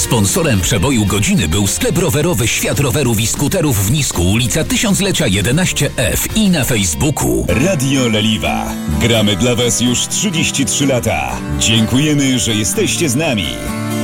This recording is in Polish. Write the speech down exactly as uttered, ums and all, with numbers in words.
Sponsorem przeboju godziny był sklep rowerowy Świat Rowerów i Skuterów w Nisku, ulica Tysiąclecia jedenaście F i na Facebooku. Radio Leliwa. Gramy dla Was już trzydzieści trzy lata. Dziękujemy, że jesteście z nami.